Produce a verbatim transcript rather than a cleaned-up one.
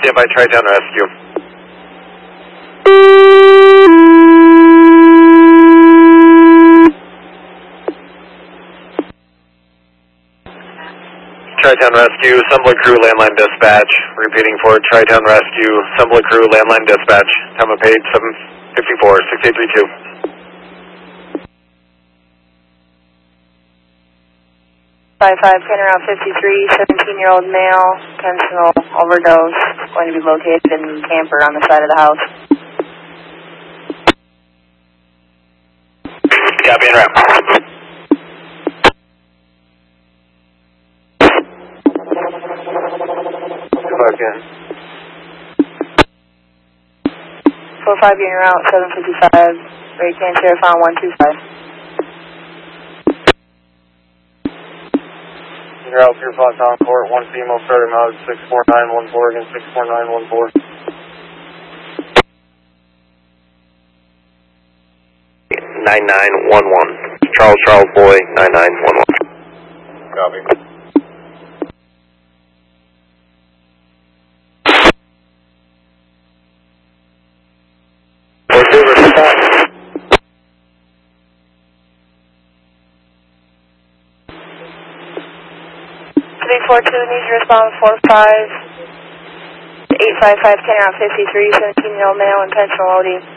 stand by Tri-Town Rescue. Tri-Town Rescue, Assembly Crew, Landline Dispatch. Repeating for Tri-Town Rescue, Assembly Crew, Landline Dispatch. Time of page seven fifty-four, six eight three two. five five, ten around fifty-three, seventeen-year-old male, intentional overdose, going to be located in the camper on the side of the house. Copy and wrap. Come back in. four five, unit route, seven fifty-five, Ray Can Sheriff on one two five. You're out here, Fox on court, one female starting out six four nine one four again, six four nine one four. nine nine one one. Charles Charles Boy, nine nine one one. Copy. three four two, needs to respond four five, eight five five, ten around fifty-three, seventeen-year-old male, intentional O D.